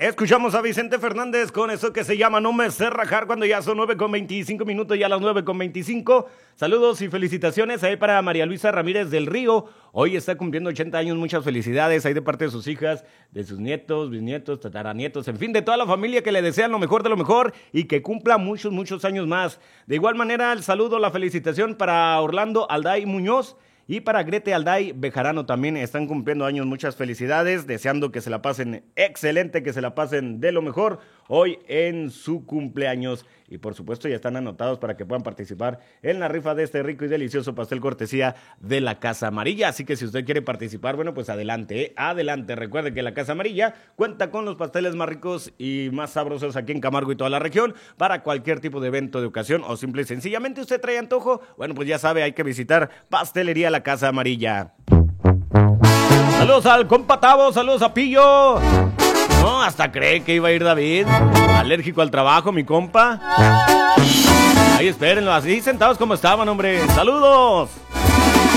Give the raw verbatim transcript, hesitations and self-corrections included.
Escuchamos a Vicente Fernández con eso que se llama No me sé rajar cuando ya son nueve con veinticinco minutos, ya las nueve con veinticinco. Saludos y felicitaciones ahí para María Luisa Ramírez del Río. Hoy está cumpliendo ochenta años, muchas felicidades ahí de parte de sus hijas, de sus nietos, bisnietos, tataranietos, en fin, de toda la familia que le desean lo mejor de lo mejor y que cumpla muchos, muchos años más. De igual manera, el saludo, la felicitación para Orlando Alday Muñoz. Y para Grete Alday Bejarano también están cumpliendo años, muchas felicidades, deseando que se la pasen excelente, que se la pasen de lo mejor hoy en su cumpleaños. Y por supuesto ya están anotados para que puedan participar en la rifa de este rico y delicioso pastel cortesía de la Casa Amarilla. Así que si usted quiere participar, bueno, pues adelante, ¿eh? adelante. Recuerde que la Casa Amarilla cuenta con los pasteles más ricos y más sabrosos aquí en Camargo y toda la región para cualquier tipo de evento, de ocasión o simple y sencillamente usted trae antojo. Bueno, pues ya sabe, hay que visitar Pastelería La Casa Amarilla. Saludos al compa Tavo, saludos a Pillo. No, hasta cree que iba a ir David. Alérgico al trabajo, mi compa. Ahí espérenlo, así sentados como estaban, hombre. ¡Saludos!